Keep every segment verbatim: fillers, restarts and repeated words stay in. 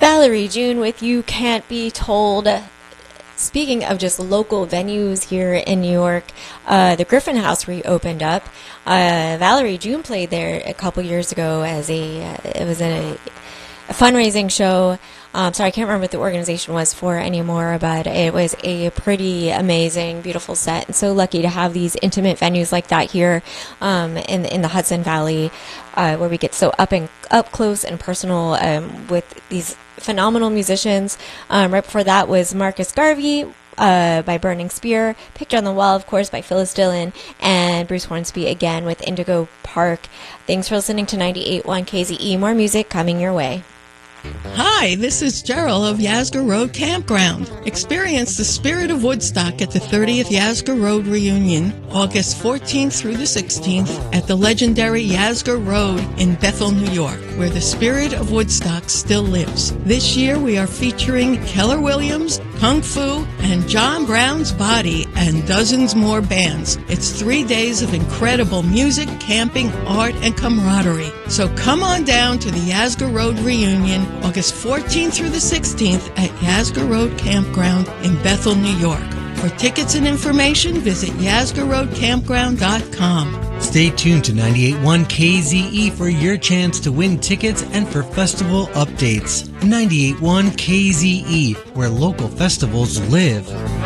Valerie June with You Can't Be Told. Speaking of just local venues here in New York, uh, the Griffin House reopened up. Uh, Valerie June played there a couple years ago as a, uh, it was a, a fundraising show. Um, sorry, I can't remember what the organization was for anymore, but it was a pretty amazing, beautiful set. And so lucky to have these intimate venues like that here um, in in the Hudson Valley, uh, where we get so up and up close and personal um, with these phenomenal musicians. Um, right before that was Marcus Garvey uh, by Burning Spear, Picture on the Wall, of course, by Phyllis Dillon, and Bruce Hornsby again with Indigo Park. Thanks for listening to ninety-eight point one K Z E. More music coming your way. Hi, this is Gerald of Yasgur Road Campground. Experience the spirit of Woodstock at the thirtieth Yasgur Road Reunion, August fourteenth through the sixteenth, at the legendary Yasgur Road in Bethel, New York, where the spirit of Woodstock still lives. This year we are featuring Keller Williams, Kung Fu, and John Brown's Body, and dozens more bands. It's three days of incredible music, camping, art, and camaraderie. So come on down to the Yasgur Road Reunion, August fourteenth through the sixteenth at Yasgur Road Campground in Bethel, New York. For tickets and information, visit yasgur road campground dot com. Stay tuned to ninety-eight point one K Z E for your chance to win tickets and for festival updates. ninety-eight point one K Z E, where local festivals live.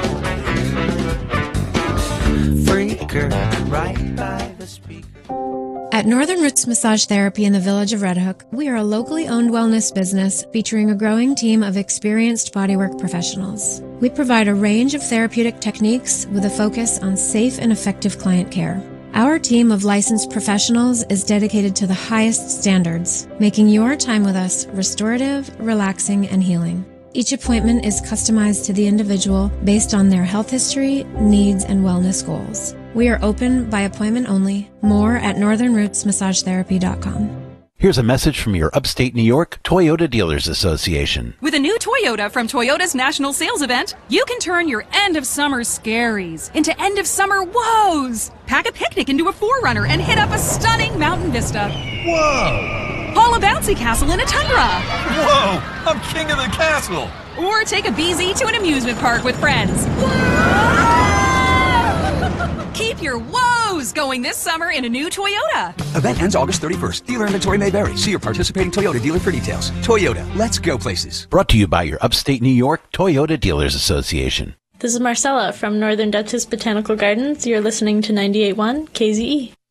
Freaker, right by the speaker. At Northern Roots Massage Therapy in the village of Red Hook, we are a locally owned wellness business featuring a growing team of experienced bodywork professionals. We provide a range of therapeutic techniques with a focus on safe and effective client care. Our team of licensed professionals is dedicated to the highest standards, making your time with us restorative, relaxing, and healing. Each appointment is customized to the individual based on their health history, needs, and wellness goals. We are open by appointment only. More at northern roots massage therapy dot com. Here's a message from your upstate New York Toyota Dealers Association. With a new Toyota from Toyota's National Sales Event, you can turn your end-of-summer scaries into end-of-summer woes. Pack a picnic into a four runner and hit up a stunning mountain vista. Whoa! Haul a bouncy castle in a tundra. Whoa! I'm king of the castle! Or take a B Z to an amusement park with friends. Keep your woes going this summer in a new Toyota. Event ends August thirty-first. Dealer inventory may vary. See your participating Toyota dealer for details. Toyota, let's go places. Brought to you by your upstate New York Toyota Dealers Association. This is Marcella from Northern Duchess Botanical Gardens. You're listening to ninety-eight point one K Z E.